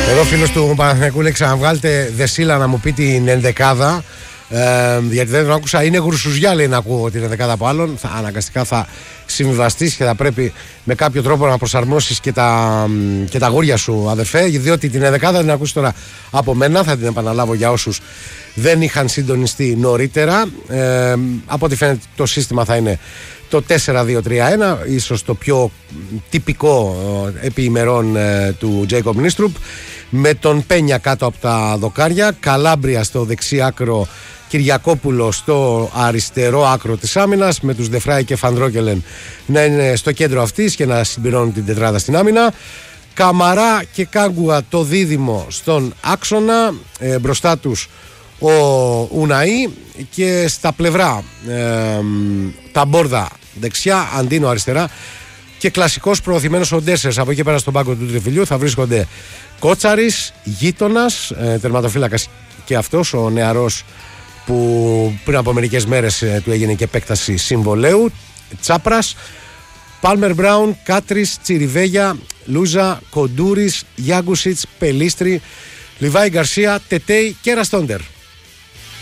Εδώ φίλος του Παναθηναϊκού λέει ξαναβγάλτε Δεσίλα να μου πει την ενδεκάδα, γιατί δεν τον άκουσα. Είναι γρουσουζιά λέει να ακούω την ενδεκάδα από άλλον. Αναγκαστικά θα συμβιβαστείς και θα πρέπει με κάποιο τρόπο να προσαρμόσεις και τα γούρια σου, αδερφέ, διότι την ενδεκάδα την ακούσει τώρα από μένα. Θα την επαναλάβω για όσους δεν είχαν συντονιστεί νωρίτερα. Από ό,τι φαίνεται το σύστημα θα είναι το 4-2-3-1, ίσως το πιο τυπικό επί ημερών του Τζέικοπ Νίστρουπ, με τον Πένια κάτω από τα δοκάρια, Καλάμπρια στο δεξί άκρο, Κυριακόπουλο στο αριστερό άκρο της άμυνας, με τους Δεφράη και Φανδρόκελεν να είναι στο κέντρο αυτής και να συμπληρώνουν την τετράδα στην άμυνα. Καμαρά και Κάγκουα το δίδυμο στον άξονα, μπροστά τους ο Ουναή, και στα πλευρά τα Μπόρδα δεξιά, Αντίνο αριστερά και κλασικός προωθημένος ο Ντέσσερς. Από εκεί πέρα στον πάγκο του τριφυλιού θα βρίσκονται Κότσαρης, Γείτονας, τερματοφύλακας και αυτός ο νεαρός που πριν από μερικές μέρες του έγινε και επέκταση συμβολέου, Τσάπρας, Πάλμερ Μπράουν, Κάτρις, Τσιριβέγια, Λούζα, Κοντούρης, Γιάγκουσιτς, Πελίστρη, Λιβάη Γκαρσία, Τετέι και Ραστόντερ.